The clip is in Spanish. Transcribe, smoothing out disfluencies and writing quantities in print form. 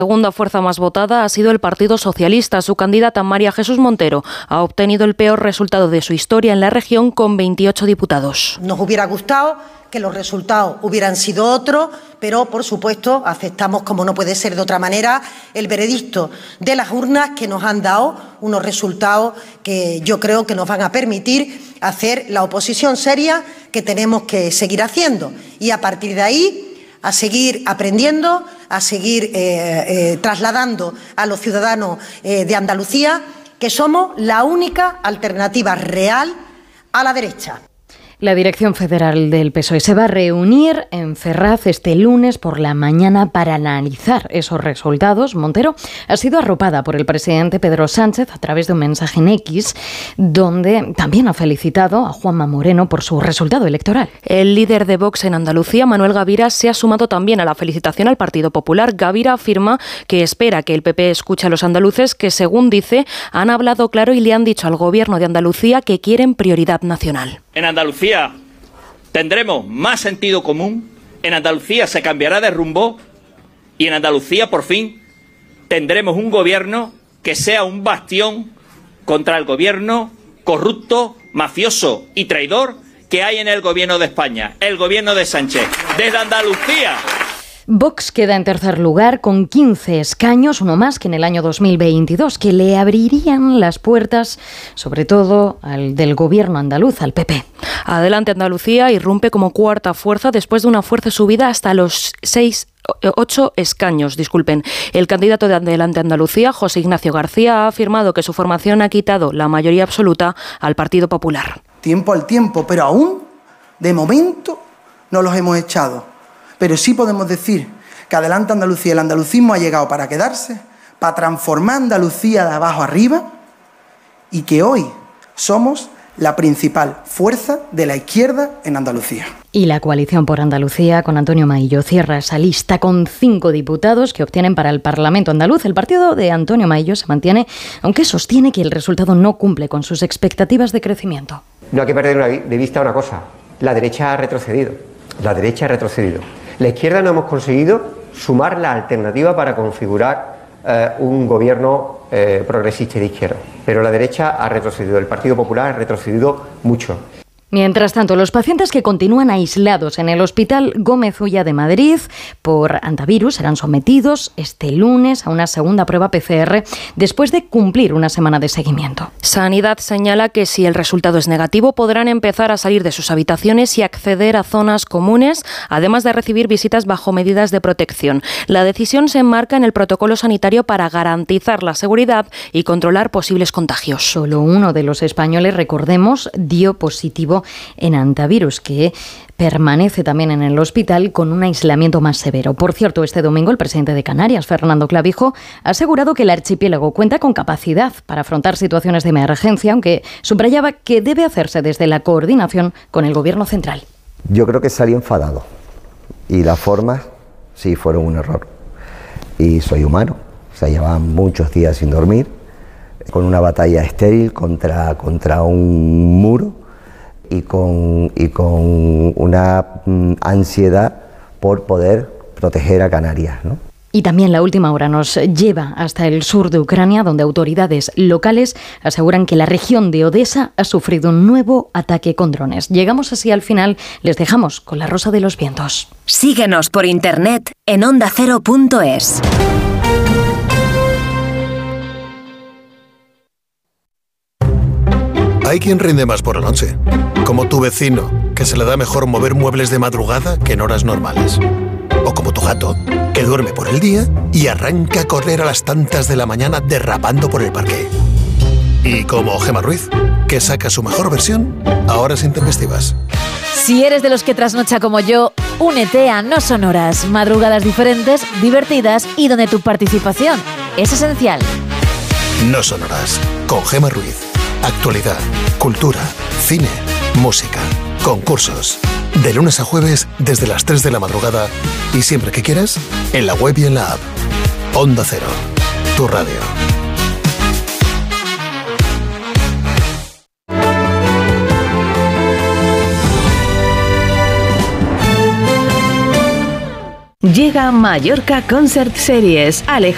segunda fuerza más votada ha sido el Partido Socialista. Su candidata María Jesús Montero ha obtenido el peor resultado de su historia en la región con 28 diputados. Nos hubiera gustado que los resultados hubieran sido otros, pero por supuesto aceptamos, como no puede ser de otra manera, el veredicto de las urnas, que nos han dado unos resultados que yo creo que nos van a permitir hacer la oposición seria que tenemos que seguir haciendo, y a partir de ahí a seguir aprendiendo, a seguir trasladando a los ciudadanos de Andalucía que somos la única alternativa real a la derecha. La Dirección Federal del PSOE se va a reunir en Ferraz este lunes por la mañana para analizar esos resultados. Montero ha sido arropada por el presidente Pedro Sánchez a través de un mensaje en X, donde también ha felicitado a Juanma Moreno por su resultado electoral. El líder de Vox en Andalucía, Manuel Gavira, se ha sumado también a la felicitación al Partido Popular. Gavira afirma que espera que el PP escuche a los andaluces que, según dice, han hablado claro y le han dicho al Gobierno de Andalucía que quieren prioridad nacional. En Andalucía tendremos más sentido común, en Andalucía se cambiará de rumbo y en Andalucía por fin tendremos un gobierno que sea un bastión contra el gobierno corrupto, mafioso y traidor que hay en el gobierno de España, el gobierno de Sánchez. Desde Andalucía. Vox queda en tercer lugar con 15 escaños, uno más que en el año 2022, que le abrirían las puertas, sobre todo al del gobierno andaluz, al PP. Adelante Andalucía irrumpe como cuarta fuerza después de una fuerte subida hasta los 8 escaños. El candidato de Adelante Andalucía, José Ignacio García, ha afirmado que su formación ha quitado la mayoría absoluta al Partido Popular. Tiempo al tiempo, pero aún, de momento, no los hemos echado. Pero sí podemos decir que Adelante Andalucía, el andalucismo ha llegado para quedarse, para transformar Andalucía de abajo arriba, y que hoy somos la principal fuerza de la izquierda en Andalucía. Y la coalición por Andalucía, con Antonio Maillo, cierra esa lista con 5 diputados que obtienen para el Parlamento andaluz. El partido de Antonio Maillo se mantiene, aunque sostiene que el resultado no cumple con sus expectativas de crecimiento. No hay que perder de vista una cosa: la derecha ha retrocedido. La derecha ha retrocedido. La izquierda no hemos conseguido sumar la alternativa para configurar un gobierno progresista y de izquierda. Pero la derecha ha retrocedido, el Partido Popular ha retrocedido mucho. Mientras tanto, los pacientes que continúan aislados en el Hospital Gómez Ulla de Madrid por antivirus serán sometidos este lunes a una segunda prueba PCR después de cumplir una semana de seguimiento. Sanidad señala que si el resultado es negativo podrán empezar a salir de sus habitaciones y acceder a zonas comunes, además de recibir visitas bajo medidas de protección. La decisión se enmarca en el protocolo sanitario para garantizar la seguridad y controlar posibles contagios. Solo uno de los españoles, recordemos, dio positivo en antivirus, que permanece también en el hospital con un aislamiento más severo. Por cierto, este domingo el presidente de Canarias, Fernando Clavijo, ha asegurado que el archipiélago cuenta con capacidad para afrontar situaciones de emergencia, aunque subrayaba que debe hacerse desde la coordinación con el gobierno central. Yo creo que salí enfadado y las formas sí fueron un error. Y soy humano, o sea, llevaban muchos días sin dormir, con una batalla estéril contra un muro, y con una ansiedad por poder proteger a Canarias, ¿no? Y también la última hora nos lleva hasta el sur de Ucrania, donde autoridades locales aseguran que la región de Odesa ha sufrido un nuevo ataque con drones. Llegamos así al final, les dejamos con la rosa de los vientos. Síguenos por internet en ondacero.es. Hay quien rinde más por la noche, como tu vecino, que se le da mejor mover muebles de madrugada que en horas normales. O como tu gato, que duerme por el día y arranca a correr a las tantas de la mañana derrapando por el parque. Y como Gemma Ruiz, que saca su mejor versión a horas intempestivas. Si eres de los que trasnocha como yo, únete a No Son Horas, madrugadas diferentes, divertidas y donde tu participación es esencial. No Son Horas, con Gemma Ruiz. Actualidad, cultura, cine, música, concursos. De lunes a jueves desde las 3 de la madrugada y siempre que quieras, en la web y en la app. Onda Cero, tu radio. Llega Mallorca Concert Series. Alejandro